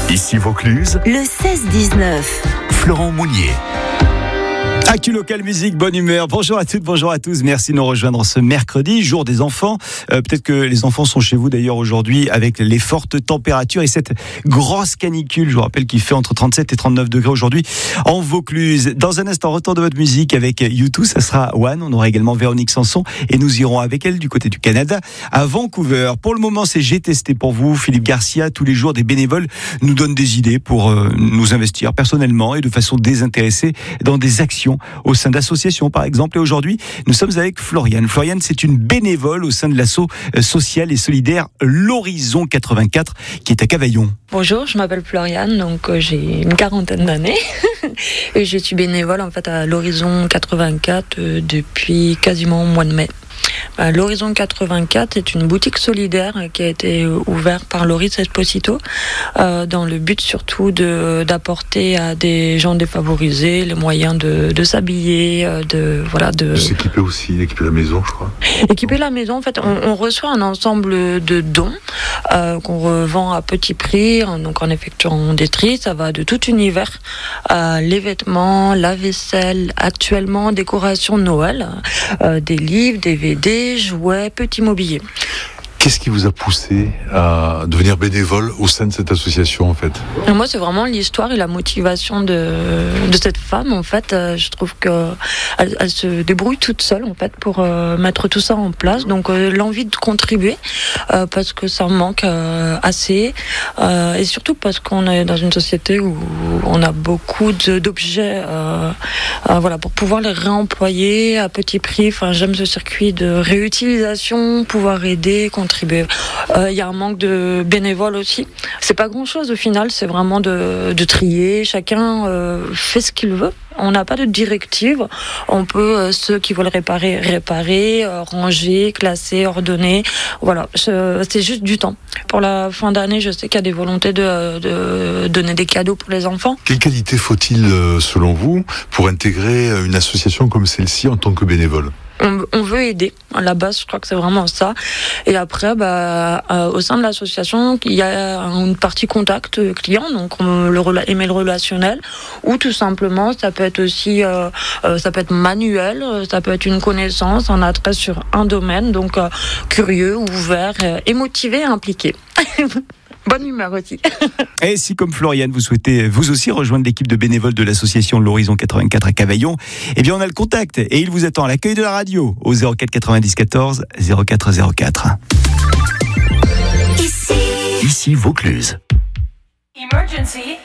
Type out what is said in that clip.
Ici Vaucluse, le 16-19. Florent Mounier. Actu local musique, bonne humeur. Bonjour à toutes, bonjour à tous. Merci de nous rejoindre ce mercredi, jour des enfants. Peut-être que les enfants sont chez vous d'ailleurs aujourd'hui avec les fortes températures et cette grosse canicule. Je vous rappelle qu'il fait entre 37 et 39 degrés aujourd'hui en Vaucluse. Dans un instant, retour de votre musique avec U2. Ça sera One. On aura également Véronique Sanson et nous irons avec elle du côté du Canada à Vancouver. Pour le moment, c'est J'ai testé pour vous. Philippe Garcia, tous les jours, des bénévoles nous donnent des idées pour nous investir personnellement et de façon désintéressée dans des actions au sein d'associations par exemple. Et aujourd'hui, nous sommes avec Floriane. Floriane, c'est une bénévole au sein de l'asso social et solidaire L'Horizon 84 qui est à Cavaillon. Bonjour, je m'appelle Floriane, donc j'ai une quarantaine d'années et je suis bénévole en fait à L'Horizon 84 depuis quasiment au mois de mai. L'Horizon 84 est une boutique solidaire qui a été ouverte par Loris Esposito dans le but surtout d'apporter à des gens défavorisés les moyens de s'habiller, de s'équiper aussi, d'équiper la maison, je crois. Équiper la maison, en fait, on reçoit un ensemble de dons qu'on revend à petit prix, donc en effectuant des tris. Ça va de tout univers, les vêtements, la vaisselle, actuellement décoration de Noël, des livres, DVD, jouets, petits mobiliers. Qu'est-ce qui vous a poussé à devenir bénévole au sein de cette association en fait ? Et moi, c'est vraiment l'histoire et la motivation de cette femme en fait. Je trouve que elle se débrouille toute seule en fait pour mettre tout ça en place. Donc l'envie de contribuer parce que ça manque assez et surtout parce qu'on est dans une société où on a beaucoup d'objets pour pouvoir les réemployer à petit prix. Enfin, j'aime ce circuit de réutilisation, pouvoir aider, contribuer. Il y a un manque de bénévoles aussi. C'est pas grand-chose au final, c'est vraiment de trier. Chacun fait ce qu'il veut. On n'a pas de directive. On peut, ceux qui veulent réparer, ranger, classer, ordonner. Voilà, c'est juste du temps. Pour la fin d'année, je sais qu'il y a des volontés de donner des cadeaux pour les enfants. Quelle qualité faut-il, selon vous, pour intégrer une association comme celle-ci en tant que bénévole ? On veut aider. À la base, je crois que c'est vraiment ça. Et après, au sein de l'association, il y a une partie contact client, donc aimer le relationnel, ou tout simplement, ça peut être aussi, ça peut être manuel, ça peut être une connaissance, un attrait sur un domaine, donc curieux, ouvert, et motivé, impliqué. Bonne humeur aussi. Et si, comme Floriane, vous souhaitez vous aussi rejoindre l'équipe de bénévoles de l'association L'Horizon 84 à Cavaillon, eh bien on a le contact et il vous attend à l'accueil de la radio au 04 90 14 04 04. Ici Vaucluse. Emergency.